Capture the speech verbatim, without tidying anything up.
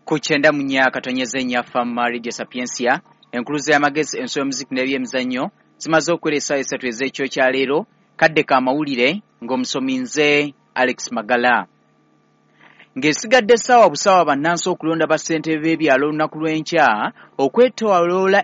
Ku kyenda mu nnya katonyeza ennyafa mu Radio Sapiensia, enkuluza y'amagezi enso y'omuziki n'ebyemizannyo zimaze okuwera essaawa essatu ez'ekiro kya leero. Kadde ka mawulire ng'omusomi nze Alex Magala. Ng'esigadde essaawa busaawa bannansi okulonda bassentebe b'ebyalo olunaku lw'enkya okwetoloola